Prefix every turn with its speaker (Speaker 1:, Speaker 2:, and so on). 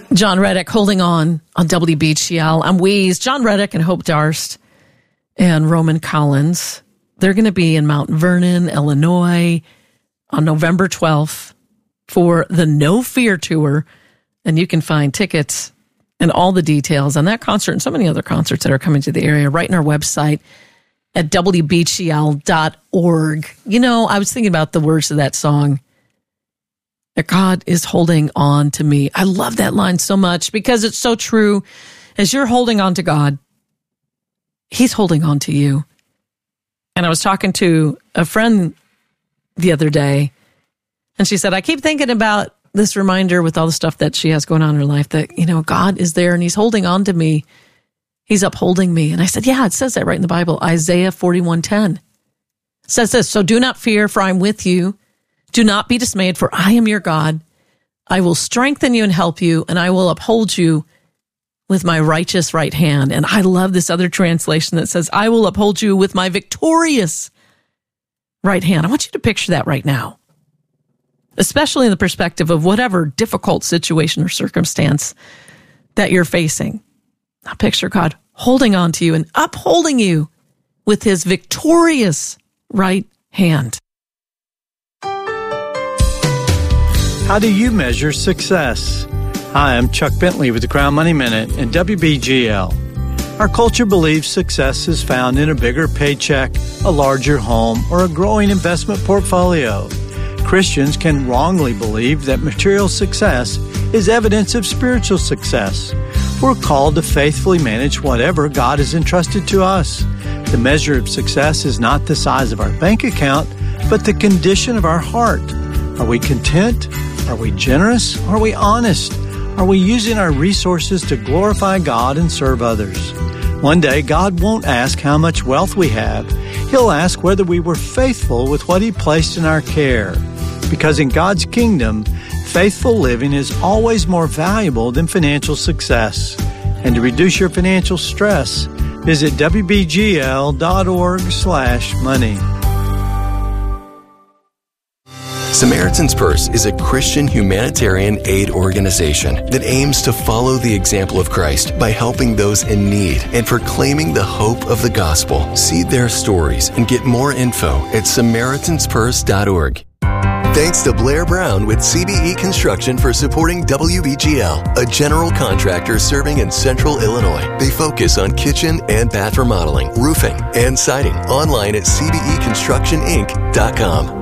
Speaker 1: John Reddick holding on WBGL. I'm Weeze. John Reddick and Hope Darst and Roman Collins. They're going to be in Mount Vernon, Illinois on November 12th for the No Fear Tour. And you can find tickets and all the details on that concert and so many other concerts that are coming to the area right on our website at WBGL.org. You know, I was thinking about the words of that song, that God is holding on to me. I love that line so much because it's so true. As you're holding on to God, He's holding on to you. And I was talking to a friend the other day, and she said, I keep thinking about this reminder with all the stuff that she has going on in her life that, you know, God is there and He's holding on to me. He's upholding me. And I said, yeah, it says that right in the Bible. Isaiah 41:10 says this, so do not fear, for I'm with you. Do not be dismayed, for I am your God. I will strengthen you and help you, and I will uphold you with my righteous right hand. And I love this other translation that says, I will uphold you with my victorious right hand. I want you to picture that right now, especially in the perspective of whatever difficult situation or circumstance that you're facing. Now picture God holding on to you and upholding you with His victorious right hand.
Speaker 2: How do you measure success? Hi, I'm Chuck Bentley with the Crown Money Minute and WBGL. Our culture believes success is found in a bigger paycheck, a larger home, or a growing investment portfolio. Christians can wrongly believe that material success is evidence of spiritual success. We're called to faithfully manage whatever God has entrusted to us. The measure of success is not the size of our bank account, but the condition of our heart. Are we content? Are we generous? Are we honest? Are we using our resources to glorify God and serve others? One day, God won't ask how much wealth we have. He'll ask whether we were faithful with what He placed in our care. Because in God's kingdom, faithful living is always more valuable than financial success. And to reduce your financial stress, visit WBGL.org/money.
Speaker 3: Samaritan's Purse is a Christian humanitarian aid organization that aims to follow the example of Christ by helping those in need and proclaiming the hope of the gospel. See their stories and get more info at SamaritansPurse.org. Thanks to Blair Brown with CBE Construction for supporting WBGL, a general contractor serving in Central Illinois. They focus on kitchen and bath remodeling, roofing, and siding. Online at cbeconstructioninc.com.